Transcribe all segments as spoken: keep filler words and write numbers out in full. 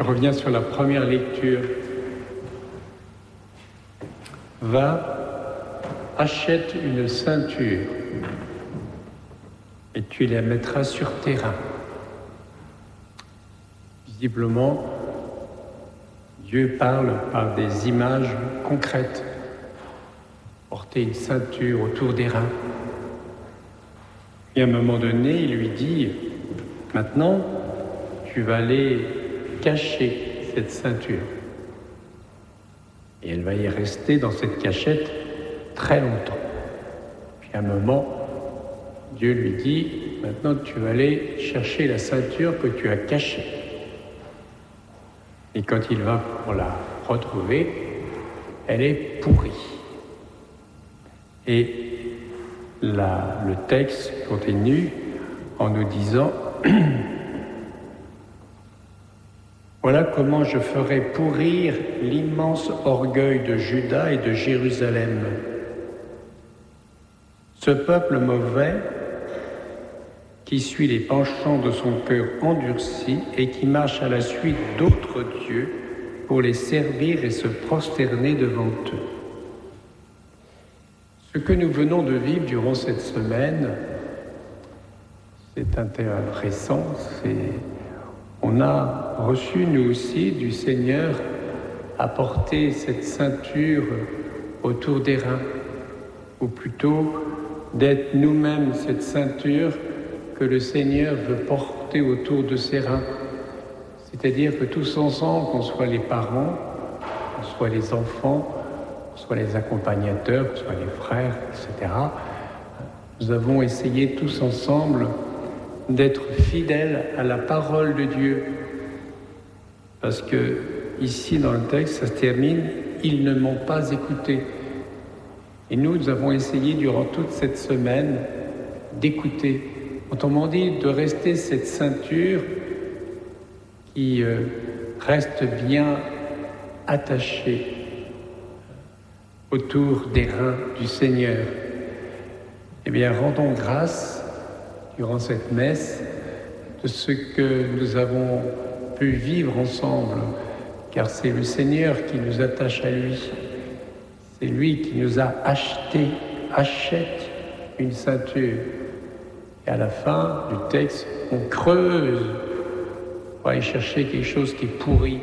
Je reviens sur la première lecture. Va, achète une ceinture et tu la mettras sur tes reins. Visiblement, Dieu parle par des images concrètes. Porter une ceinture autour des reins. Et à un moment donné, il lui dit, maintenant, tu vas aller cacher cette ceinture. Et elle va y rester dans cette cachette très longtemps. Puis à un moment, Dieu lui dit, maintenant tu vas aller chercher la ceinture que tu as cachée. Et quand il va pour la retrouver, elle est pourrie. Et la, le texte continue en nous disant « Voilà comment je ferai pourrir l'immense orgueil de Juda et de Jérusalem. Ce peuple mauvais qui suit les penchants de son cœur endurci et qui marche à la suite d'autres dieux pour les servir et se prosterner devant eux. » Ce que nous venons de vivre durant cette semaine, c'est intéressant, c'est... on a reçu nous aussi du Seigneur à porter cette ceinture autour des reins, ou plutôt d'être nous-mêmes cette ceinture que le Seigneur veut porter autour de ses reins. C'est-à-dire que tous ensemble, qu'on soit les parents, qu'on soit les enfants, qu'on soit les accompagnateurs, qu'on soit les frères, et cetera, nous avons essayé tous ensemble d'être fidèles à la parole de Dieu. Parce que ici dans le texte, ça se termine, ils ne m'ont pas écouté. Et nous, nous avons essayé durant toute cette semaine d'écouter. Autrement dit, de rester cette ceinture qui euh, reste bien attachée autour des reins du Seigneur. Eh bien, rendons grâce durant cette messe de ce que nous avons pu vivre ensemble, car c'est le Seigneur qui nous attache à lui. C'est lui qui nous a acheté, achète une ceinture. Et à la fin du texte, on creuse pour aller chercher quelque chose qui est pourri.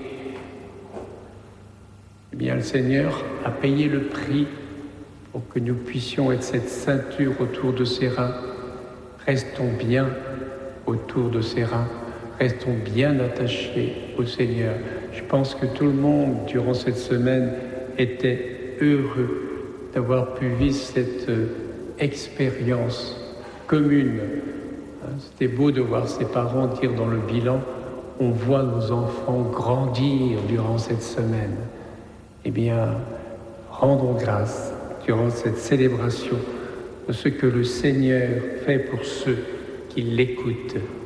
Eh bien, le Seigneur a payé le prix pour que nous puissions être cette ceinture autour de ses reins. Restons bien autour de ses reins. Restons bien attachés au Seigneur. Je pense que tout le monde, durant cette semaine, était heureux d'avoir pu vivre cette euh, expérience commune. C'était beau de voir ses parents dire dans le bilan « On voit nos enfants grandir durant cette semaine ». Eh bien, rendons grâce durant cette célébration de ce que le Seigneur fait pour ceux qui l'écoutent.